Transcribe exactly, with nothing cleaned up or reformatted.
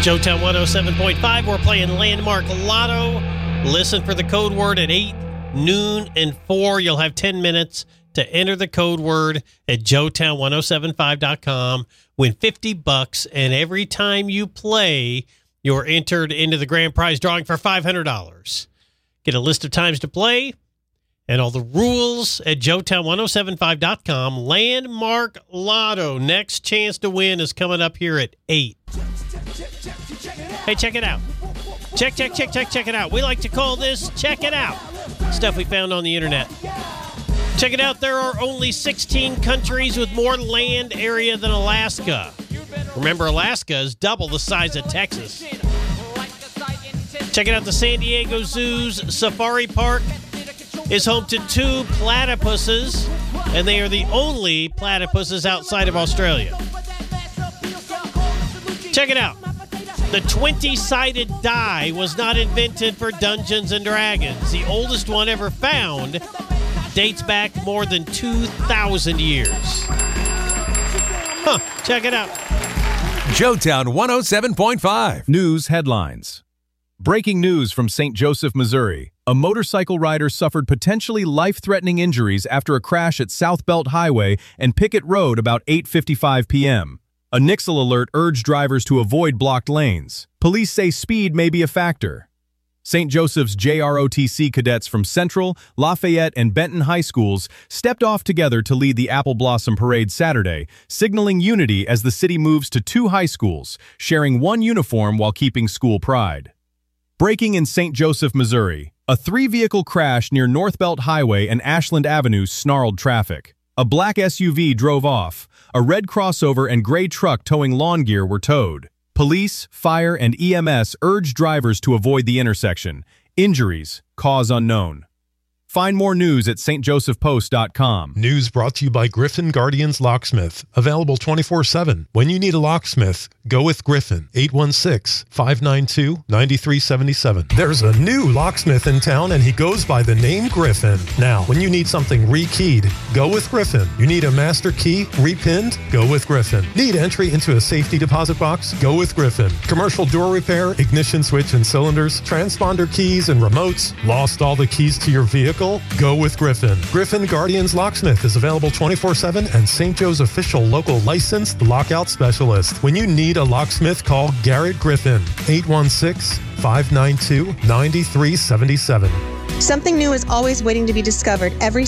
Joetown one oh seven point five. We're playing Landmark Lotto. Listen for the code word at eight, noon, and four. You'll have ten minutes to enter the code word at joetown ten seventy-five dot com. Win fifty bucks, and every time you play, you're entered into the grand prize drawing for five hundred dollars. Get a list of times to play and all the rules at joetown ten seventy-five dot com. Landmark Lotto. Next chance to win is coming up here at eight. Hey, check it out. Check, check, check, check, check it out. We like to call this Check It Out. Stuff we found on the internet. Check it out. There are only sixteen countries with more land area than Alaska. Remember, Alaska is double the size of Texas. Check it out. The San Diego Zoo's Safari Park is home to two platypuses, and they are the only platypuses outside of Australia. Check it out. The twenty-sided die was not invented for Dungeons and Dragons. The oldest one ever found dates back more than two thousand years. Huh, check it out. Joetown one oh seven point five. News headlines. Breaking news from Saint Joseph, Missouri. A motorcycle rider suffered potentially life-threatening injuries after a crash at South Belt Highway and Pickett Road about eight fifty-five p.m. A Nixle alert urged drivers to avoid blocked lanes. Police say speed may be a factor. Saint Joseph's J R O T C cadets from Central, Lafayette, and Benton High Schools stepped off together to lead the Apple Blossom Parade Saturday, signaling unity as the city moves to two high schools, sharing one uniform while keeping school pride. Breaking in Saint Joseph, Missouri. A three-vehicle crash near North Belt Highway and Ashland Avenue snarled traffic. A black S U V drove off. A red crossover and gray truck towing lawn gear were towed. Police, fire, and E M S urged drivers to avoid the intersection. Injuries, cause unknown. Find more news at s t joseph post dot com. News brought to you by Griffin Guardians Locksmith. Available twenty-four seven. When you need a locksmith, go with Griffin. eight one six, five nine two, nine three seven seven. There's a new locksmith in town, and he goes by the name Griffin. Now, when you need something rekeyed, go with Griffin. You need a master key repinned? Go with Griffin. Need entry into a safety deposit box? Go with Griffin. Commercial door repair, ignition switch and cylinders, transponder keys and remotes? Lost all the keys to your vehicle? Go with Griffin. Griffin Guardians Locksmith is available twenty-four seven and Saint Joe's official local licensed lockout specialist. When you need a locksmith, call Garrett Griffin, eight one six, five nine two, nine three seven seven. Something new is always waiting to be discovered every